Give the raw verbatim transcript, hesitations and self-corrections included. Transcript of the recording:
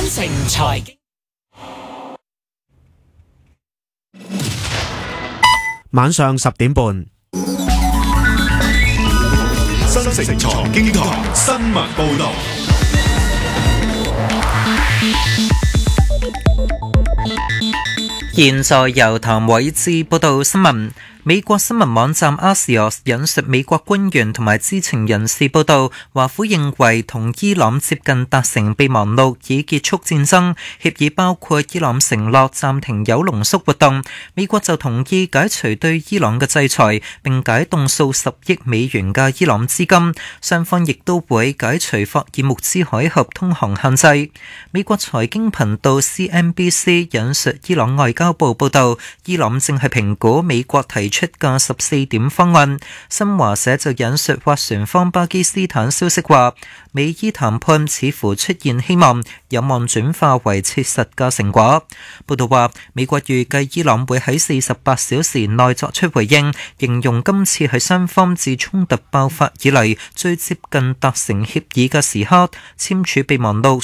新城財經， 晚上十點半， 新城財經台新聞報道。 現在由譚偉智報道新聞。美國新聞網站 Axios 引述美國官員同埋知情人士報道，華府認為同伊朗接近達成備忘錄以結束戰爭協議，包括伊朗承諾暫停鈾濃縮活動，美國就同意解除對伊朗嘅制裁，並解凍數十億美元嘅伊朗資金。雙方亦都會解除霍爾木茲海峽通航限制。美國財經頻道 C N B C 引述伊朗外交部報道，伊朗正係評估美國提出嘅十四點方案。新華社就引述斡旋方巴基斯坦消息話，美伊談判似乎出現希望，有望轉化為切實嘅成果。報道話，美國預計伊朗會喺四十八小時內作出回應，形容今次係雙方自衝突爆發以嚟最接近達成協議嘅時刻，簽署備忘錄